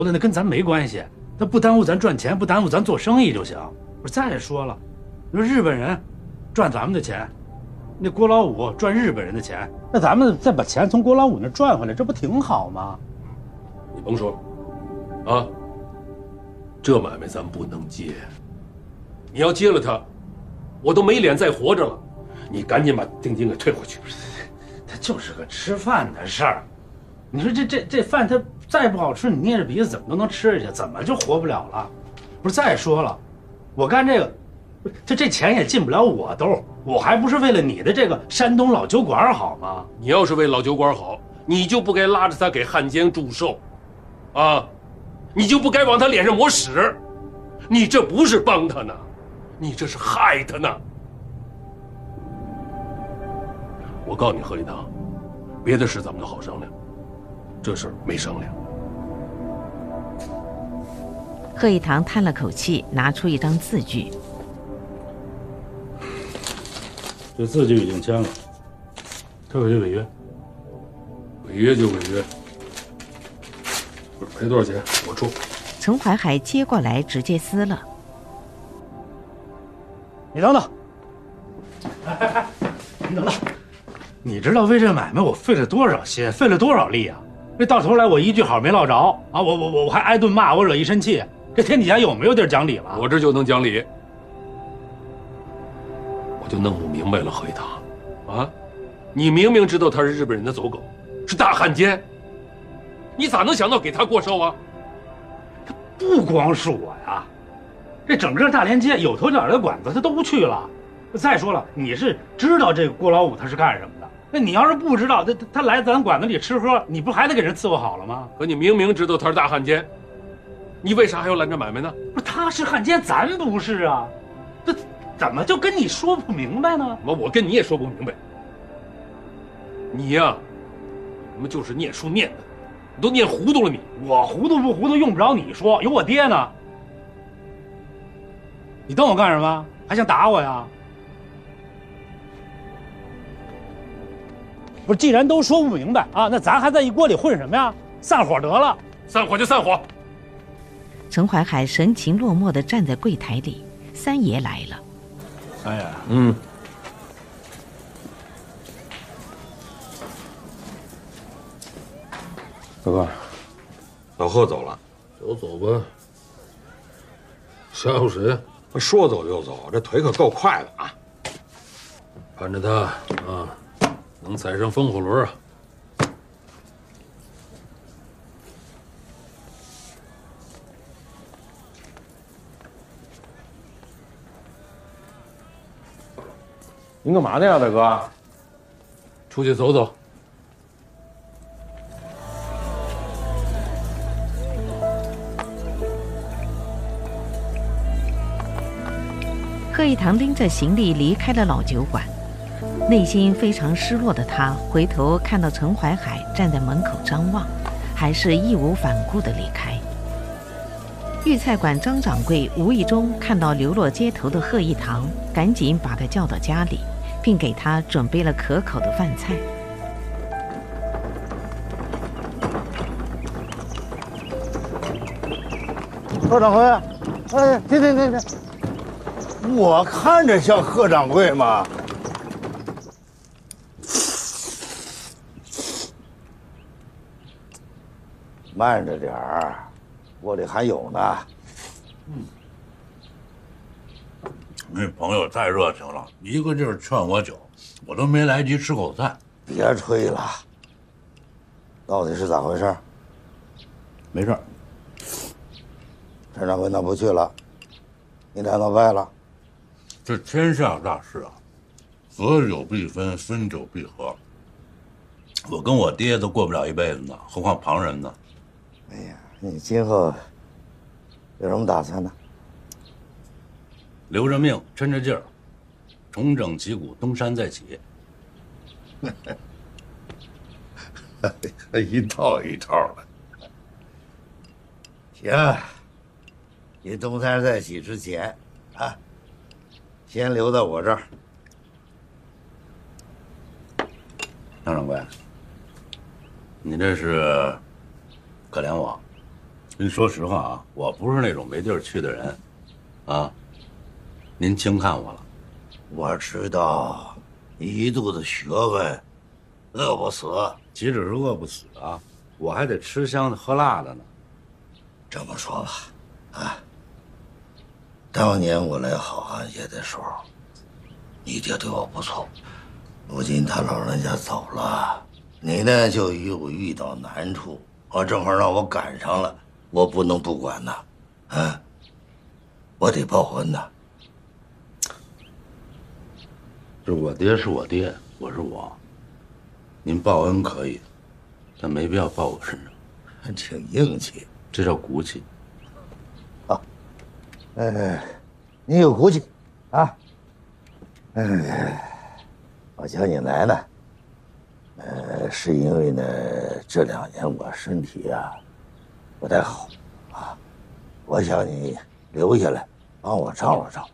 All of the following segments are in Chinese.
那跟咱没关系，那不耽误咱赚钱，不耽误咱做生意就行。不是，再说了，你说日本人赚咱们的钱，那郭老五赚日本人的钱，那咱们再把钱从郭老五那赚回来，这不挺好吗？ 你甭说了，啊，这买卖咱不能接。你要接了他，我都没脸再活着了。你赶紧把定金给退回去。 他就是个吃饭的事儿，你说这饭它再不好吃，你捏着鼻子怎么都能吃下去，怎么就活不了了？不是，再说了，我干这个，这钱也进不了我兜，我还不是为了你的这个山东老酒馆好吗？ 你要是为老酒馆好，你就不该拉着他给汉奸祝寿，啊，你就不该往他脸上抹屎，你这不是帮他呢，你这是害他呢。我告诉你，贺一堂，别的事咱们都好商量，这事儿没商量。 贺一堂叹了口气，拿出一张字据。 这字据已经签了，退回去违约。 违约就违约，不是赔多少钱我出。 陈怀海接过来直接撕了。 你等等，你等等，你知道为这买卖我费了多少心，费了多少力啊？这到头来我一句好没落着啊！我还挨顿骂，我惹一身气，这天底下有没有地儿讲理了？ 我这就能讲理，我就弄不明白了，贺一堂，啊，你明明知道他是日本人的走狗，是大汉奸，你咋能想到给他过寿啊？ 他不光是我呀，这整个大连街有头有脸的馆子他都去了。再说了，你是知道这个郭老五他是干什么的？那你要是不知道，他来咱馆子里吃喝，你不还得给人伺候好了吗？ 可你明明知道他是大汉奸，你为啥还要拦着买卖呢？ 不是，他是汉奸，咱不是啊，这怎么就跟你说不明白呢？ 我跟你也说不明白。你呀，他妈就是念书念的，你都念糊涂了你。 我糊涂不糊涂用不着你说，有我爹呢。你瞪我干什么？还想打我呀？不是，既然都说不明白啊，那咱还在一锅里混什么呀？散伙得了。 散伙就散伙。 陈怀海神情落寞地站在柜台里，三爷来了。 三爷， 大哥，老贺走了， 走走吧。吓唬谁？ 说走就走，这腿可够快的啊！ 盼着他啊，能踩上风火轮啊！ 您干嘛呢呀，大哥？ 出去走走。 贺一堂拎着行李离开了老酒馆，内心非常失落的他回头看到陈怀海站在门口张望，还是义无反顾地离开。粤菜馆张掌柜无意中看到流落街头的贺一堂，赶紧把他叫到家里，并给他准备了可口的饭菜。 贺掌柜，哎，停！我看着像贺掌柜吗？慢着点儿，锅里还有呢。 那朋友太热情了，一个劲儿劝我酒，我都没来及吃口菜。 别吹了，到底是咋回事？ 没事儿， 陈掌柜那不去了，你俩闹掰了。 这天下大事啊，合久必分，分久必合。我跟我爹都过不了一辈子呢，何况旁人呢？ 哎呀，你今后有什么打算呢？ 留着命，抻着劲儿，重整旗鼓，东山再起。 一套一套的。行，你东山再起之前啊，先留在我这儿。 张掌柜，你这是可怜我， 您说实话啊，我不是那种没地儿去的人，啊，您轻看我了。 我知道，你一肚子学问，饿不死。 岂止是饿不死啊，我还得吃香的喝辣的呢。 这么说吧，啊，当年我来好汉街的时候，你爹对我不错。如今他老人家走了，你呢就与我遇到难处，正好让我赶上了，我不能不管呐，啊，我得报恩呐。 这我爹是我爹，我是我，您报恩可以，但没必要报我身上。 挺硬气， 这叫骨气。 你有骨气，啊，我叫你来呢，是因为呢这2年我身体啊不太好，啊，我想你留下来帮我照顾照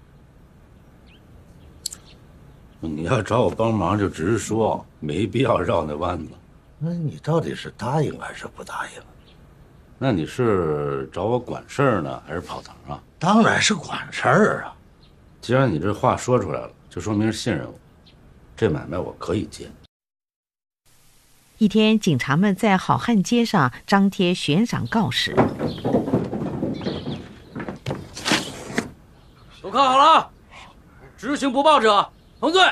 顾。 你要找我帮忙就直说，没必要绕那弯子。 那你到底是答应还是不答应？ 那你是找我管事儿呢，还是跑堂啊？ 当然是管事儿啊。 既然你这话说出来了，就说明信任我，这买卖我可以接。 一天，警察们在好汉街上张贴悬赏告示。 都看好了，执行不报者彭罪。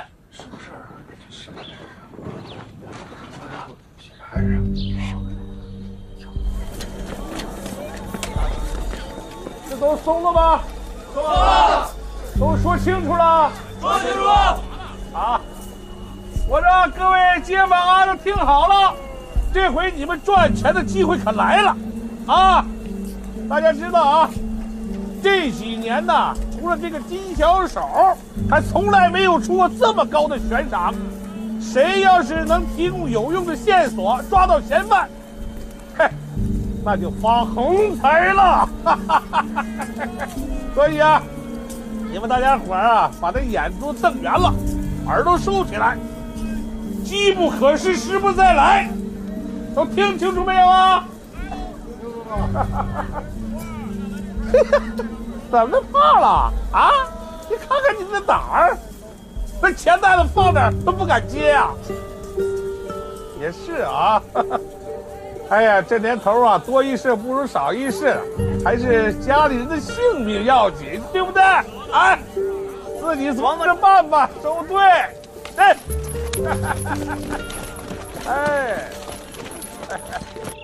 这都松了吗？松了。都说清楚了。说清楚。啊！我让各位街坊啊都听好了，这回你们赚钱的机会可来了，啊！大家知道啊，这几年呢，除了这个金小手，还从来没有出过这么高的悬赏。谁要是能提供有用的线索，抓到嫌犯，嘿，那就发横财了。所以啊，你们大家伙啊，把这眼都瞪圆了，耳朵竖起来，机不可失，时不再来，都听清楚没有啊？怎么怕了啊？你看看你的胆儿，那钱袋子放哪儿都不敢接啊！也是啊，哎呀，这年头啊，多一事不如少一事，还是家里人的性命要紧，对不对？哎，自己琢磨着办吧，收队。哎，哎。